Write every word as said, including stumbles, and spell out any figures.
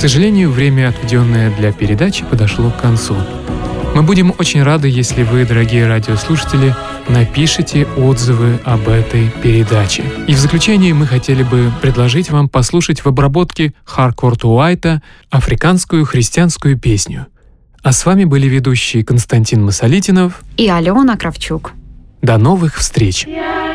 сожалению, время, отведенное для передачи, подошло к концу. Мы будем очень рады, если вы, дорогие радиослушатели, напишите отзывы об этой передаче. И в заключение мы хотели бы предложить вам послушать в обработке Харкорта Уайта африканскую христианскую песню. А с вами были ведущие Константин Масолитинов и Алена Кравчук. До новых встреч!